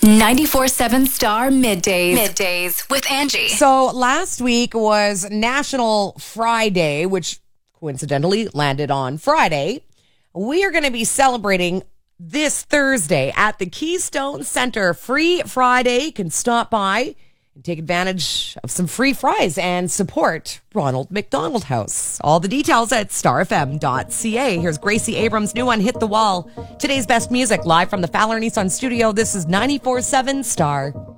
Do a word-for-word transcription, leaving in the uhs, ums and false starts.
ninety-four seven Star Middays. Middays with Angie. So last week was National Friday, which coincidentally landed on Friday. We are going to be celebrating this Thursday at the Keystone Center. Free Friday. You can stop by and take advantage of some free fries and support Ronald McDonald House. All the details at star f m dot c a. Here's Gracie Abrams' new one, Hit the Wall. Today's best music live from the Fowler Nissan studio. This is ninety-four seven Star.